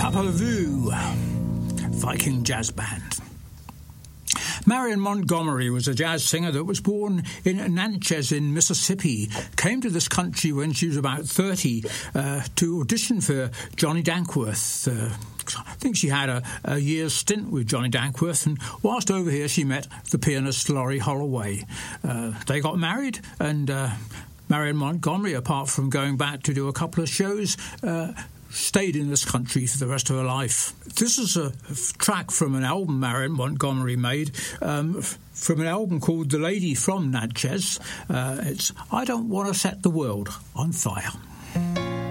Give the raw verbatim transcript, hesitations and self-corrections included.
Vu, Viking Jazz Band. Marion Montgomery was a jazz singer that was born in Natchez in Mississippi, came to this country when she was about thirty uh, to audition for Johnny Dankworth. Uh, I think she had a, a year's stint with Johnny Dankworth, and whilst over here she met the pianist Laurie Holloway. Uh, they got married, and uh, Marion Montgomery, apart from going back to do a couple of shows, uh, stayed in this country for the rest of her life. This is a track from an album Marion Montgomery made, um, from an album called The Lady from Natchez. Uh, it's I Don't Want to Set the World on Fire.